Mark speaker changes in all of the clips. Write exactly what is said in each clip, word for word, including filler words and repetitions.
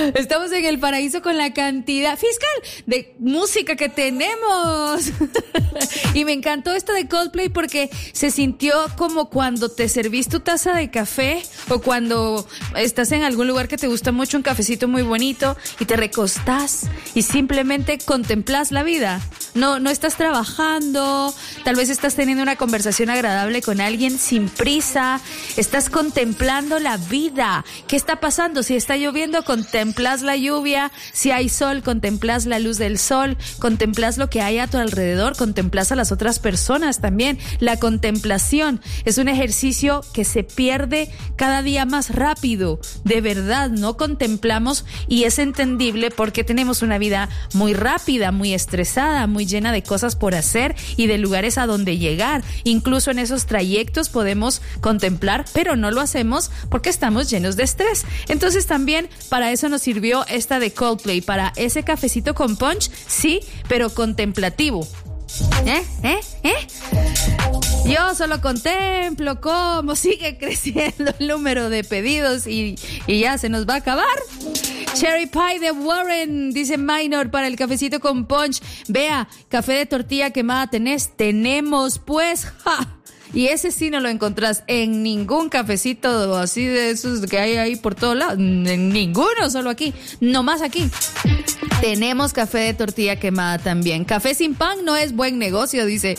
Speaker 1: Estamos en el paraíso con la cantidad fiscal de música que tenemos. Y me encantó esto de Coldplay porque se sintió como cuando te servís tu taza de café o cuando estás en algún lugar que te gusta mucho, un cafecito muy bonito y te recostás y simplemente contemplas la vida. No, no estás trabajando, tal vez estás teniendo una conversación agradable con alguien sin prisa, estás contemplando la vida. ¿Qué está pasando? Si está lloviendo, contemplas la lluvia. Si hay sol, contemplas la luz del sol, contemplas lo que hay a tu alrededor, contemplas a las otras personas también. La contemplación es un ejercicio que se pierde cada día más rápido. De verdad, no contemplamos y es entendible porque tenemos una vida muy rápida, muy estresada, muy llena de cosas por hacer y de lugares a donde llegar. Incluso en esos trayectos podemos contemplar, pero no lo hacemos porque estamos llenos de estrés. Entonces también para eso nos sirvió esta de Coldplay, para ese cafecito con punch, sí, pero contemplativo. ¿Eh? ¿Eh? ¿Eh? Yo solo contemplo cómo sigue creciendo el número de pedidos y, y ya se nos va a acabar. Cherry Pie de Warren, dice Minor, para el cafecito con punch. Vea, café de tortilla quemada tenés, tenemos pues, ja. Y ese sí no lo encontrás en ningún cafecito así de esos que hay ahí por todos lados. En ninguno, solo aquí. Nomás aquí. Tenemos café de tortilla quemada también. Café sin pan no es buen negocio, dice.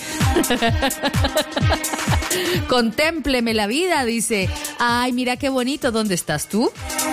Speaker 1: Contémpleme la vida, dice. Ay, mira qué bonito. ¿Dónde estás tú?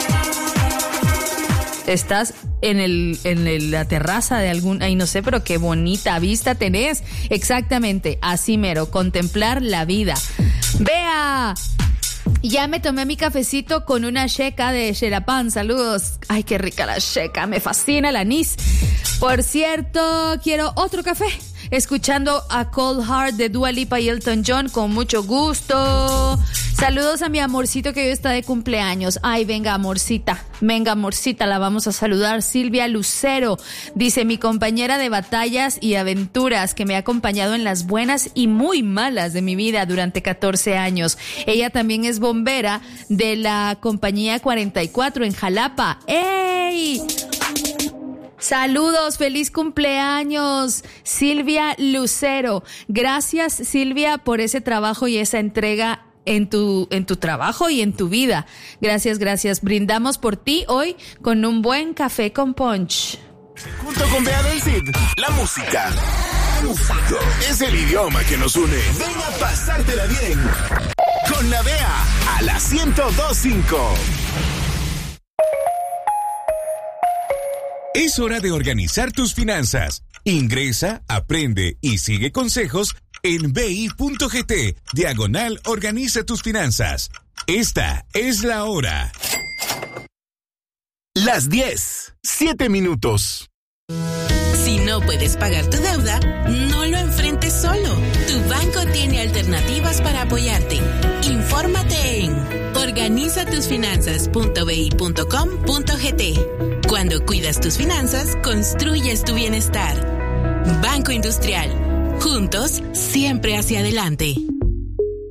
Speaker 1: Estás en el en el, la terraza de algún, ay no sé, pero qué bonita vista tenés. Exactamente, así mero, contemplar la vida. Vea, ya me tomé mi cafecito con una sheca de Xerapán. Saludos. Ay, qué rica la sheca, me fascina el anís. Por cierto, quiero otro café. Escuchando a Cold Heart de Dua Lipa y Elton John con mucho gusto. Saludos a mi amorcito que hoy está de cumpleaños. Ay, venga, amorcita. Venga, amorcita, la vamos a saludar. Silvia Lucero dice: mi compañera de batallas y aventuras que me ha acompañado en las buenas y muy malas de mi vida durante catorce años. Ella también es bombera de la compañía cuarenta y cuatro en Jalapa. ¡Ey! Saludos, feliz cumpleaños, Silvia Lucero. Gracias, Silvia, por ese trabajo y esa entrega en tu en tu trabajo y en tu vida. Gracias, gracias. Brindamos por ti hoy con un buen café con punch.
Speaker 2: Junto con Bea del Cid, la música es el idioma que nos une. Ven a pasártela bien con la Bea a la ciento dos punto cinco.
Speaker 3: Es hora de organizar tus finanzas. Ingresa, aprende y sigue consejos en bi.gt, diagonal organiza tus finanzas. Esta es la hora.
Speaker 2: Las diez, siete minutos.
Speaker 4: Si no puedes pagar tu deuda, no lo enfrentes solo. Tu banco tiene alternativas para apoyarte. Infórmate en organiza tus finanzas punto bi punto com punto gt. Cuando cuidas tus finanzas, construyes tu bienestar. Banco Industrial. Juntos, siempre hacia adelante.